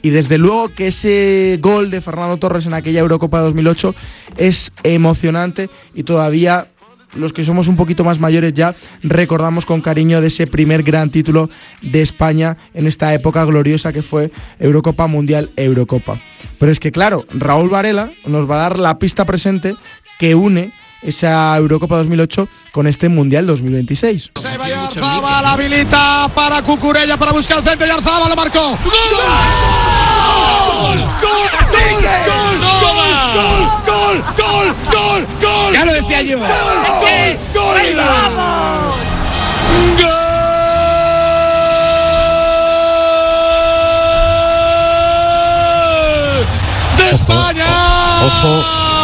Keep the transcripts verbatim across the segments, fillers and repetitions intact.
Y desde luego que ese gol de Fernando Torres en aquella Eurocopa de dos mil ocho es emocionante y todavía los que somos un poquito más mayores ya recordamos con cariño de ese primer gran título de España en esta época gloriosa que fue Eurocopa Mundial Eurocopa. Pero es que claro, Raúl Varela nos va a dar la pista presente que une esa Eurocopa dos mil ocho con este Mundial dos mil veintiséis. Se va Arzabal, habilita para Cucurella para buscar el centro y Arzabal lo marcó. ¡Gol! ¡Gol! ¡Gol! ¡Gol! ¡Gol! ¡Gol! ¡Gol! ¡Gol! ¡Gol! Ya lo decía yo. ¡Gol! ¡Gol! ¡Vamos! ¡Gol! ¡De España! Ojo.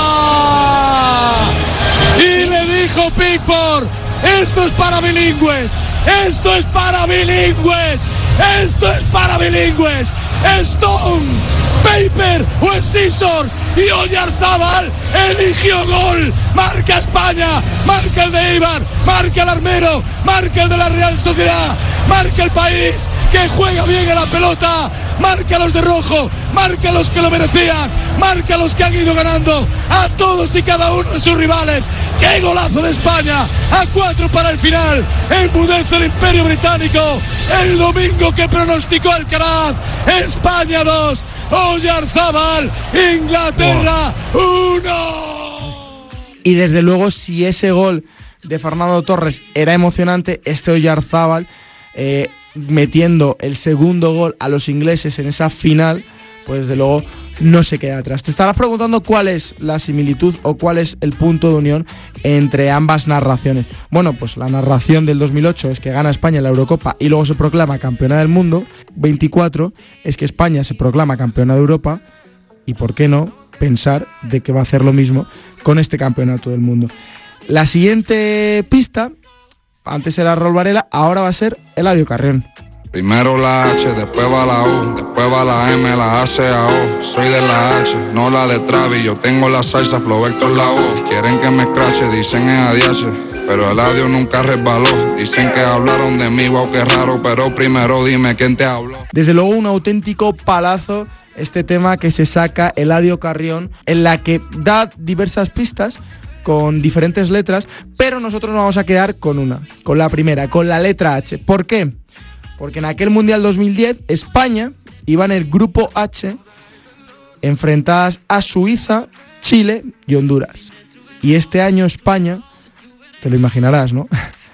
Y le dijo Pickford, esto es para bilingües, esto es para bilingües, esto es para bilingües. Stone, Paper o Scissors y Oyarzabal eligió gol. Marca España, marca el de Eibar, marca el Armero, marca el de la Real Sociedad, marca el país que juega bien a la pelota, marca a los de rojo, marca a los que lo merecían, marca a los que han ido ganando a todos y cada uno de sus rivales. ¡Qué golazo de España! A cuatro para el final, enmudece el Imperio Británico. El domingo que pronosticó Alcaraz, España dos, Oyarzabal, Inglaterra uno. Y desde luego, si ese gol de Fernando Torres era emocionante, este Oyarzabal eh, metiendo el segundo gol a los ingleses en esa final, pues desde luego no se queda atrás. Te estarás preguntando cuál es la similitud o cuál es el punto de unión entre ambas narraciones. Bueno, pues la narración del dos mil ocho es que gana España la Eurocopa y luego se proclama campeona del mundo. veinticuatro es que España se proclama campeona de Europa y, ¿por qué no?, pensar de que va a hacer lo mismo con este campeonato del mundo. La siguiente pista, antes era Raúl Varela, ahora va a ser Eladio Carrión. Primero la H, después va la U, después va la M, la A, C, A, O. Soy de la H, no la de Travis, yo tengo la salsa, Flow Héctor la O. Quieren que me escrache, dicen es A D H, pero Eladio nunca resbaló. Dicen que hablaron de mí, wow, qué raro, pero primero dime quién te habló. Desde luego un auténtico palazo este tema que se saca Eladio Carrión, en la que da diversas pistas con diferentes letras, pero nosotros nos vamos a quedar con una, con la primera, con la letra H. ¿Por qué? Porque en aquel Mundial dos mil diez España iba en el grupo H enfrentadas a Suiza, Chile y Honduras. Y este año España, te lo imaginarás, ¿no?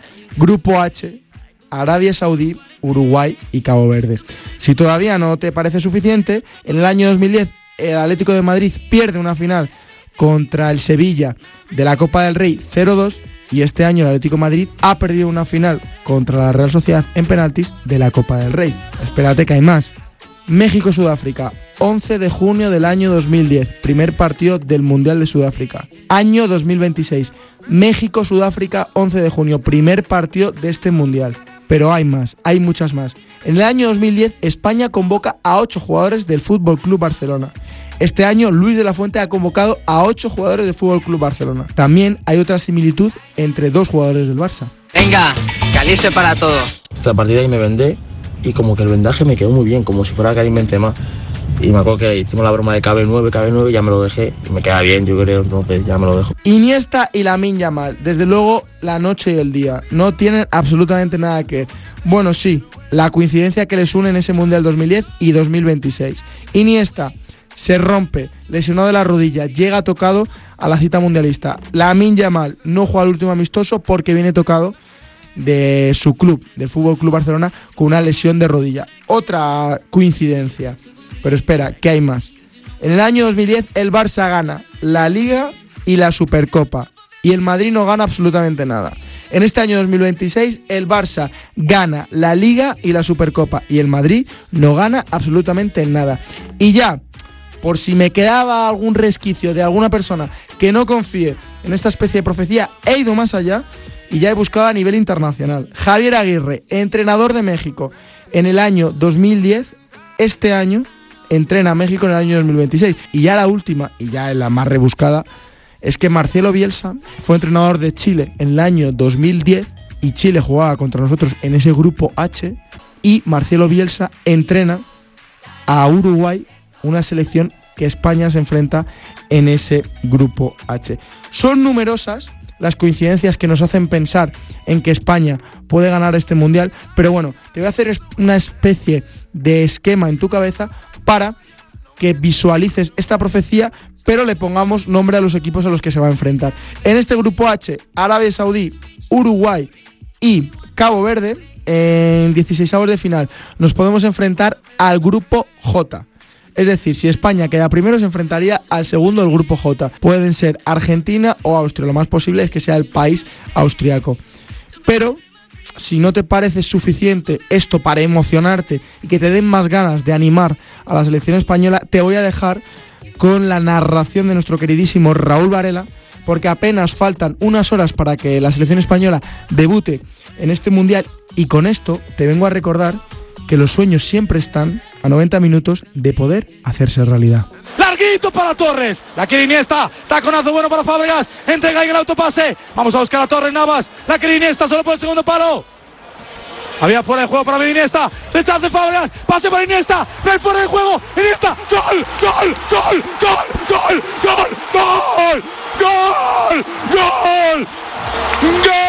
Grupo H, Arabia Saudí, Uruguay y Cabo Verde. Si todavía no te parece suficiente, en el año dos mil diez el Atlético de Madrid pierde una final contra el Sevilla de la Copa del Rey cero dos y este año el Atlético de Madrid ha perdido una final contra la Real Sociedad en penaltis de la Copa del Rey. Espérate que hay más. México-Sudáfrica, once de junio del año dos mil diez, primer partido del Mundial de Sudáfrica. Año dos mil veintiséis, México-Sudáfrica, once de junio, primer partido de este Mundial. Pero hay más, hay muchas más. En el año dos mil diez, España convoca a ocho jugadores del F C Barcelona. Este año, Luis de la Fuente ha convocado a ocho jugadores del F C Barcelona. También hay otra similitud entre dos jugadores del Barça. Venga, calice para todos. A partir de ahí me vendé y como que el vendaje me quedó muy bien, como si fuera Karim Benzema. Y me acuerdo que hicimos la broma de K B nueve, K B nueve, ya me lo dejé y me queda bien, yo creo, entonces ya me lo dejo. Iniesta y Lamine Yamal, desde luego la noche y el día, no tienen absolutamente nada que ver. Bueno, sí, la coincidencia que les une en ese Mundial dos mil diez y dos mil veintiséis. Iniesta se rompe, lesionado de la rodilla, llega tocado a la cita mundialista. Lamine Yamal no juega el último amistoso porque viene tocado de su club, del F C Barcelona, con una lesión de rodilla. Otra coincidencia. Pero espera, que hay más. En el año dos mil diez el Barça gana la Liga y la Supercopa y el Madrid no gana absolutamente nada. En este año dos mil veintiséis el Barça gana la Liga y la Supercopa y el Madrid no gana absolutamente nada. Y ya, por si me quedaba algún resquicio de alguna persona que no confíe en esta especie de profecía, he ido más allá y ya he buscado a nivel internacional. Javier Aguirre, entrenador de México en el año dos mil diez, este año entrena a México en el año dos mil veintiséis. Y ya la última, y ya la más rebuscada, es que Marcelo Bielsa fue entrenador de Chile en el año dos mil diez y Chile jugaba contra nosotros en ese grupo H y Marcelo Bielsa entrena a Uruguay, una selección que España se enfrenta en ese grupo H. Son numerosas las coincidencias que nos hacen pensar en que España puede ganar este mundial, pero bueno, te voy a hacer una especie de esquema en tu cabeza para que visualices esta profecía, pero le pongamos nombre a los equipos a los que se va a enfrentar. En este grupo H, Arabia Saudí, Uruguay y Cabo Verde, en dieciseisavos de final, nos podemos enfrentar al grupo J. Es decir, si España queda primero, se enfrentaría al segundo del grupo J. Pueden ser Argentina o Austria. Lo más posible es que sea el país austriaco. Pero si no te parece suficiente esto para emocionarte y que te den más ganas de animar a la selección española, te voy a dejar con la narración de nuestro queridísimo Raúl Varela, porque apenas faltan unas horas para que la selección española debute en este mundial, y con esto te vengo a recordar que los sueños siempre están a noventa minutos de poder hacerse realidad. Larguito para Torres, la quiere Iniesta, taconazo bueno para Fábregas, entrega ahí el autopase, vamos a buscar a Torres Navas, la quiere Iniesta solo por el segundo palo. Había fuera de juego para Iniesta, rechace Fábregas, pase para Iniesta, no hay fuera de juego, Iniesta, gol, gol, gol, gol, gol, gol, gol, gol, gol, gol, gol.